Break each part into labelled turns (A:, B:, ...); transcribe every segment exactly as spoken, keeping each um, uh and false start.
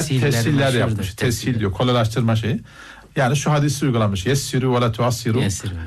A: tesiller, tesiller yapmış. Tessil diyor, kolaylaştırma şeyi. Yani şu hadisi uygulamış. Yessiru ve la tuassiru.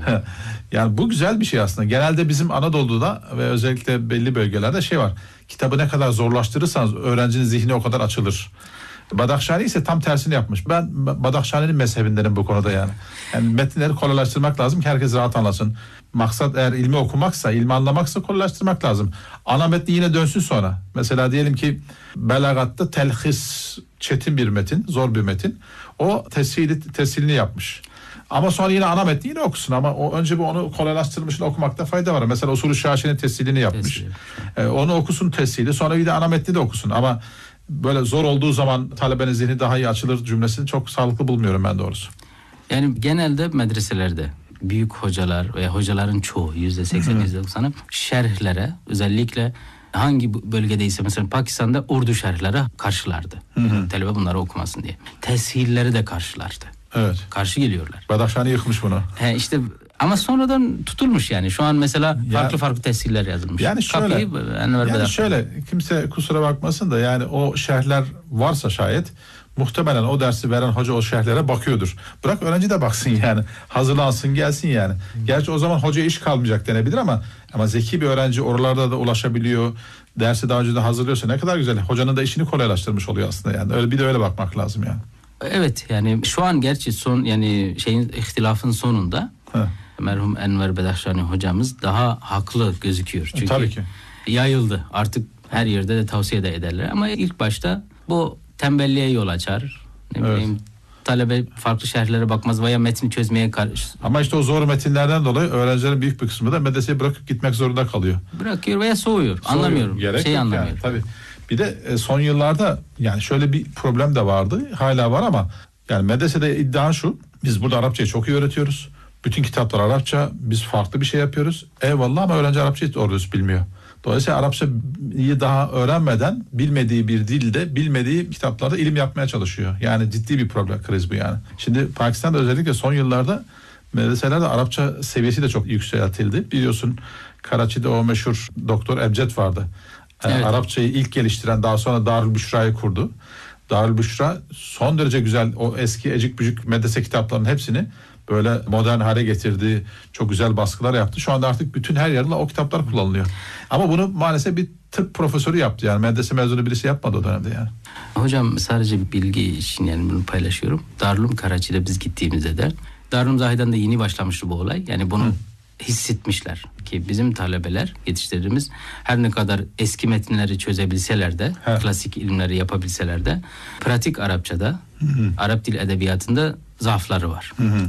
A: Yani bu güzel bir şey aslında. Genelde bizim Anadolu'da ve özellikle belli bölgelerde şey var. Kitabı ne kadar zorlaştırırsanız öğrencinin zihni o kadar açılır. Badakşani ise tam tersini yapmış. Ben Badakşani'nin mezhebindenim bu konuda yani. Yani metinleri kolaylaştırmak lazım ki herkes rahat anlasın. Maksat eğer ilmi okumaksa, ilmi anlamaksa kolaylaştırmak lazım. Ana metni yine dönsün sonra. Mesela diyelim ki belagatta telhis çetin bir metin, zor bir metin. O tesili, tesilini yapmış. Ama sonra yine ana metni yine okusun ama o önce bir onu kolaylaştırmışını okumakta fayda var. Mesela Usulü Şaşi'nin tesilini yapmış. Ee, onu okusun tesili, sonra bir de ana metni de okusun ama böyle zor olduğu zaman talebenin zihni daha iyi açılır cümlesini çok sağlıklı bulmuyorum ben doğrusu.
B: Yani genelde medreselerde büyük hocalar veya hocaların çoğu yüzde seksen yüzde doksanı şerhlere özellikle hangi bölgedeyse mesela Pakistan'da Urdu şerhlere karşılardı. Hı hı. Talebe bunları okumasın diye. Teshilleri de karşılardı.
A: Evet.
B: Karşı geliyorlar.
A: Badakşani yıkmış bunu.
B: He işte ama sonradan tutulmuş yani. Şu an mesela ya, farklı farklı tesirler yazılmış.
A: Yani şöyle,
B: Kapıyı,
A: yani şöyle kimse kusura bakmasın da yani o şerhler varsa şayet muhtemelen o dersi veren hoca o şerhlere bakıyordur. Bırak öğrenci de baksın yani. Hazırlansın gelsin yani. Gerçi o zaman hocaya iş kalmayacak denebilir ama ama zeki bir öğrenci oralarda da ulaşabiliyor. Dersi daha önce de hazırlıyorsa ne kadar güzel. Hocanın da işini kolaylaştırmış oluyor aslında yani. Öyle bir de öyle bakmak lazım yani.
B: Evet yani şu an gerçi son yani şeyin ihtilafın sonunda Heh. merhum Enver Bedahşani hocamız daha haklı gözüküyor. Çünkü
A: Tabii ki.
B: Yayıldı. Artık her yerde de tavsiye de ederler. Ama ilk başta bu tembelliğe yol açar. Ne evet. bileyim talebe farklı şerhlere bakmaz veya metni çözmeye karşı.
A: Ama işte o zor metinlerden dolayı öğrencilerin büyük bir kısmı da medreseyi bırakıp gitmek zorunda kalıyor.
B: Bırakıyor veya soğuyor. soğuyor. Anlamıyorum.
A: Gerek
B: şey anlamıyorum.
A: Yani, tabii. Bir de son yıllarda yani şöyle bir problem de vardı. Hala var ama yani medresede iddia şu. Biz burada Arapçayı çok iyi öğretiyoruz. Bütün kitaplar Arapça. Biz farklı bir şey yapıyoruz. Eyvallah ama öğrenci Arapçayı doğru düz bilmiyor. Dolayısıyla Arapçayı daha öğrenmeden bilmediği bir dilde, bilmediği kitaplarda ilim yapmaya çalışıyor. Yani ciddi bir problem, kriz bu yani. Şimdi Pakistan'da özellikle son yıllarda medreselerde Arapça seviyesi de çok yükseltildi. Biliyorsun Karachi'de o meşhur Doktor Ebced vardı. Evet. Arapçayı ilk geliştiren, daha sonra Darül Büşra'yı kurdu. Darül Büşra son derece güzel o eski ecik bücük medrese kitaplarının hepsini böyle modern hale getirdi. Çok güzel baskılar yaptı. Şu anda artık bütün her yerde o kitaplar kullanılıyor. Ama bunu maalesef bir tıp profesörü yaptı. Yani medrese mezunu birisi yapmadı o dönemde yani.
B: Hocam sadece bilgi için yani bunu paylaşıyorum. Darülüm Karachi'de biz gittiğimizde de Darülüm Zahide'den de yeni başlamıştı bu olay. Yani bunu Hı. hissetmişler ki bizim talebeler yetiştirdiğimiz her ne kadar eski metinleri çözebilseler de He. klasik ilimleri yapabilseler de pratik Arapçada hı hı. Arap dil edebiyatında zaafları var. Hı hı.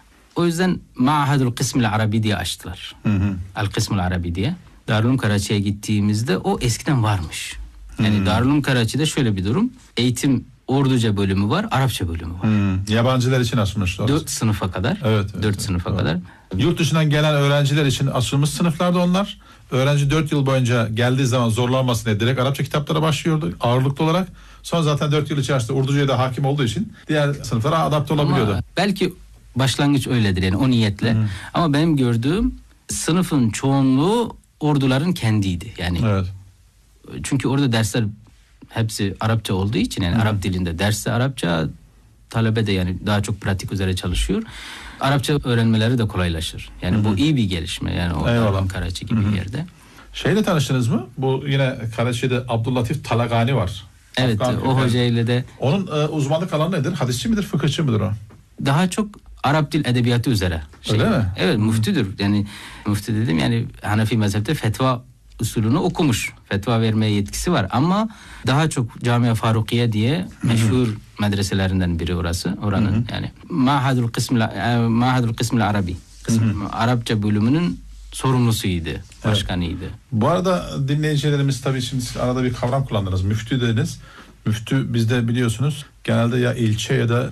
B: O yüzden Ma'hadul Kısmil Arabi diye açtılar. Hı hı. Al Kısmil Arabi diye. Darülüm Karachi'ye gittiğimizde o eskiden varmış. Yani hı. Darülüm Karachi'de şöyle bir durum. Eğitim Urduca bölümü var, Arapça bölümü var.
A: Hmm, yabancılar için açılmış.
B: Dört sınıfa kadar.
A: Evet. evet
B: dört
A: evet,
B: sınıfa
A: evet.
B: kadar.
A: Yurt dışından gelen öğrenciler için açılmış sınıflarda onlar. Öğrenci dört yıl boyunca geldiği zaman zorlanmasın diye direkt Arapça kitaplara başlıyordu ağırlıklı olarak. Sonra zaten dört yıl içerisinde Urduca'ya da hakim olduğu için diğer sınıflara adapte olabiliyordu.
B: Ama belki başlangıç öyledir yani o niyetle. Hmm. Ama benim gördüğüm sınıfın çoğunluğu Urduların kendiydi. Yani
A: evet.
B: Çünkü orada dersler hepsi Arapça olduğu için yani Hı. Arap dilinde derste Arapça, talebe de yani daha çok pratik üzere çalışıyor. Arapça öğrenmeleri de kolaylaşır. Yani Hı. bu iyi bir gelişme yani o Darülüm Karachi gibi Hı. bir yerde.
A: Şeyle tanıştınız mı? Bu yine Karachi'de Abdüllatif Talagani var.
B: Evet Afgan o hocayla de.
A: Onun e, uzmanlık alanı nedir? Hadisçi midir, fıkıhçı mıdır o?
B: Daha çok Arap dil edebiyatı üzere.
A: Şey, Öyle mi?
B: Evet müftüdür. Yani müftü dedim yani Hanefi mezhepte fetva usulünü okumuş. Fetva vermeye yetkisi var ama daha çok Camia Farukiye diye meşhur Hı-hı. medreselerinden biri orası. Oranın Hı-hı. yani Ma'hadul Kısmil Ma'hadul Kısmil Arabi. Kısmil, Arapça bölümünün sorumlusuydu. Başkanıydı. Evet.
A: Bu arada dinleyicilerimiz tabii şimdi arada bir kavram kullandınız. Müftü dediniz. Müftü bizde biliyorsunuz genelde ya ilçe ya da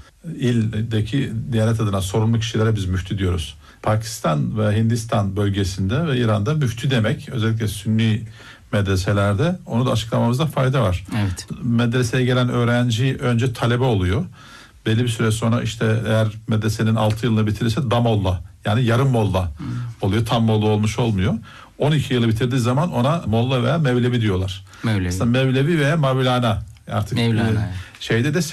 A: ildeki diyanet adına sorumlu kişilere biz müftü diyoruz. Pakistan ve Hindistan bölgesinde ve İran'da müftü demek özellikle Sünni medreselerde onu da açıklamamızda fayda var.
B: Evet.
A: Medreseye gelen öğrenci önce talebe oluyor. Belli bir süre sonra işte eğer medresenin altı yılını bitirirse damolla yani yarım molla hmm. oluyor. Tam molla olmuş olmuyor. on iki yılı bitirdiği zaman ona molla veya mevlevi diyorlar.
B: Mevlevi.
A: Aslında mevlevi veya mevlana artık
B: Mevlana.
A: E, şeyde de